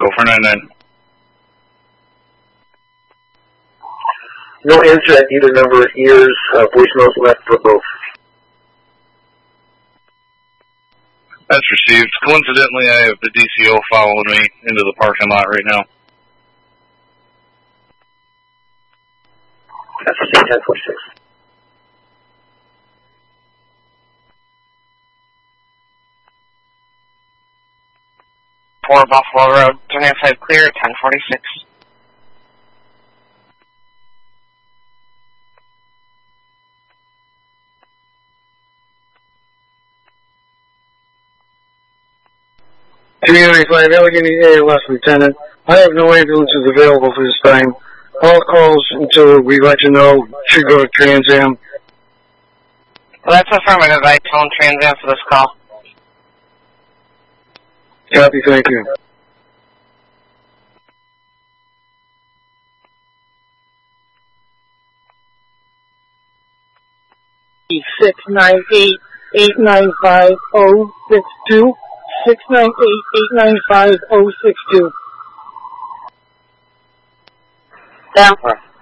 Go for 99. No answer at either number. Ears, voicemails left for both. That's received. Coincidentally, I have the DCO following me into the parking lot right now. That's received 1046. For Buffalo Road, 25 clear, 1046. Allegheny ALS, Lieutenant. I have no ambulances available for this time. All calls until we let you know should go to Trans Am. Well, that's affirmative. I told Trans Am for this call. Copy, thank you. Six 698-895-062. 698-895-062. Down.